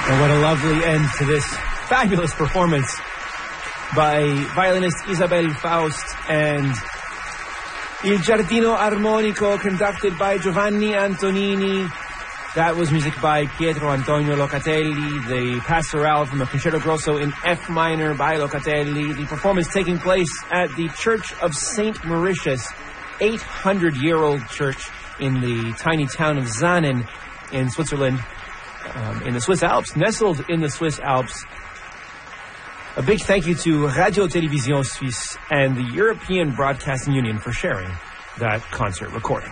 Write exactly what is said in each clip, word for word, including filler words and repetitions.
And what a lovely end to this fabulous performance by violinist Isabel Faust and Il Giardino Armonico, conducted by Giovanni Antonini. That was music by Pietro Antonio Locatelli, the Pastorale from a Concerto Grosso in F minor by Locatelli. The performance taking place at the Church of Saint Mauritius, eight hundred year old church in the tiny town of Zanen in Switzerland, um, in the Swiss Alps, nestled in the Swiss Alps. A big thank you to Radio Télévision Suisse and the European Broadcasting Union for sharing that concert recording.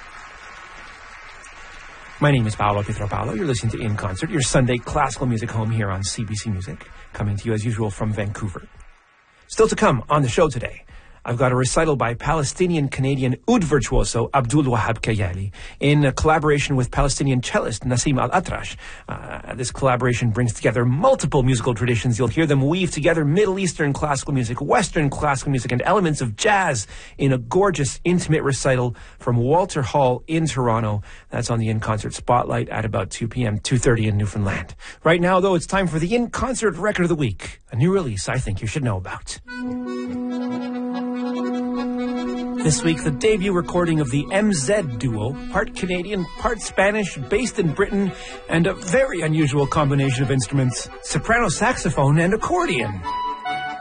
My name is Paolo Pietropalo. You're listening to In Concert, your Sunday classical music home here on C B C Music, coming to you as usual from Vancouver. Still to come on the show today, I've got a recital by Palestinian-Canadian oud virtuoso Abdul Wahab Kayali in a collaboration with Palestinian cellist Nassim Al-Atrash. Uh, this collaboration brings together multiple musical traditions. You'll hear them weave together Middle Eastern classical music, Western classical music, and elements of jazz in a gorgeous, intimate recital from Walter Hall in Toronto. That's on the In Concert Spotlight at about two p.m., two thirty in Newfoundland. Right now, though, it's time for the In Concert Record of the Week, a new release I think you should know about. This week, the debut recording of the M Z duo, part Canadian, part Spanish, based in Britain, and a very unusual combination of instruments, soprano saxophone and accordion.